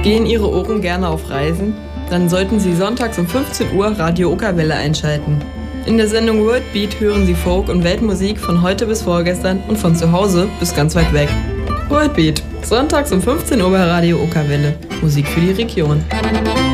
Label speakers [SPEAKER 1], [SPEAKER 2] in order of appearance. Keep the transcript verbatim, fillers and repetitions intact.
[SPEAKER 1] Gehen Ihre Ohren gerne auf Reisen? Dann sollten Sie sonntags um fünfzehn Uhr Radio Okerwelle einschalten. In der Sendung World Beat hören Sie Folk- und Weltmusik von heute bis vorgestern und von zu Hause bis ganz weit weg. World Beat, sonntags um fünfzehn Uhr bei Radio Okerwelle. Musik für die Region.